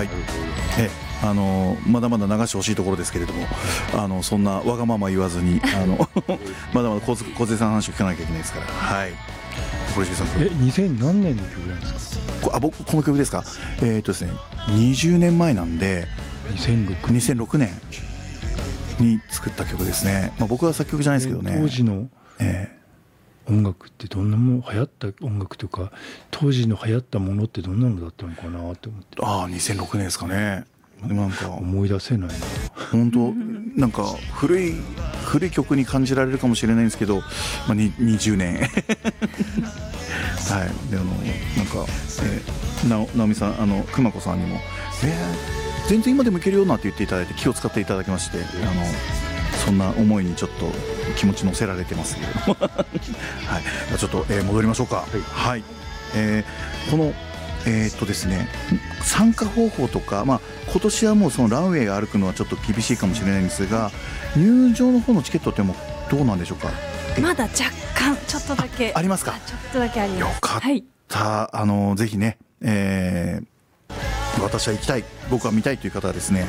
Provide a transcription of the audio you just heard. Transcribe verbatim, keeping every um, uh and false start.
はい、えあのまだまだ流してほしいところですけれども、あのそんなわがまま言わずにあのまだまだ小杉さんの話を聞かなきゃいけないですから。はい、これさんえにせん何年の曲なんですか？ こあ僕この曲ですか？えーっとですねにじゅうねんまえなんでにせんろくにせんろくねんに作った曲ですね。まあ、僕は作曲じゃないですけどね。 当時の、 えー、 音楽ってどんなもの、流行った音楽というか当時の流行ったものってどんなのだったのかなと思って。 ああにせんろくねんですかね。でもなんか思い出せないな本当なんか古い古い曲に感じられるかもしれないんですけど、まあ、ににじゅうねんはいであのなんか、えー、な直美さんあの熊子さんにも、えー、全然今でもいけるよなって言っていただいて気を使っていただきまして、あのそんな思いにちょっと気持ち乗せられてますけれどもはい、ちょっと、えー、戻りましょうか。はい、はい、えー、このえーっとですね、参加方法とか、まあ、今年はもうそのランウェイが歩くのはちょっと厳しいかもしれないんですが、入場の方のチケットってもどうなんでしょうか？ まだ若干ちょっとだけあ, ありますか？ ちょっとだけあります。 よかった、 はい、 あのぜひね、えー、私は行きたい、僕は見たいという方はですね、